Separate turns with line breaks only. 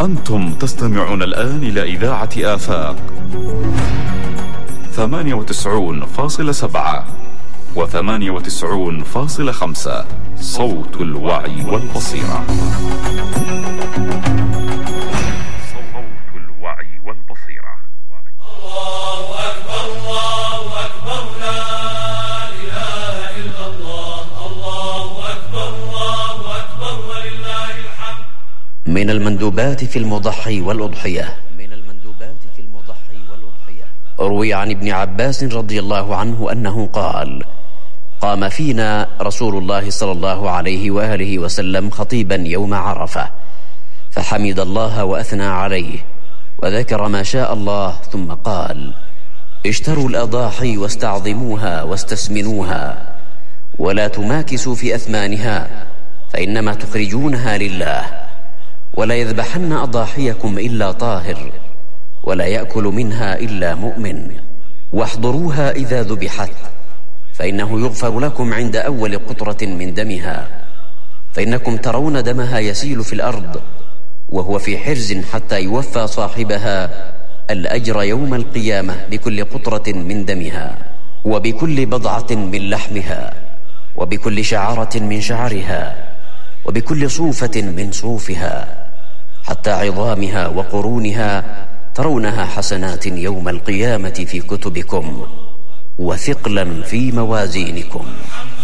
أنتم تستمعون الآن إلى إذاعة آفاق 98.7 و98.5 صوت الوعي والبصيرة.
الله أكبر الله أكبر لا إله إلا الله الله أكبر الله أكبر ولله الحمد.
من المندوبات في المضحي والأضحية. روي عن ابن عباس رضي الله عنه أنه قال: قام فينا رسول الله صلى الله عليه وآله وسلم خطيبا يوم عرفة، فحمد الله وأثنى عليه وذكر ما شاء الله، ثم قال: اشتروا الأضاحي واستعظموها واستسمنوها، ولا تماكسوا في أثمانها، فإنما تخرجونها لله، ولا يذبحن أضاحيكم إلا طاهر، ولا يأكل منها إلا مؤمن، واحضروها إذا ذبحت، فإنه يغفر لكم عند أول قطرة من دمها، فإنكم ترون دمها يسيل في الأرض وهو في حرز حتى يوفى صاحبها الأجر يوم القيامة بكل قطرة من دمها، وبكل بضعة من لحمها، وبكل شعرة من شعرها، وبكل صوفة من صوفها، حتى عظامها وقرونها ترونها حسنات يوم القيامة في كتبكم وثقلا في موازينكم.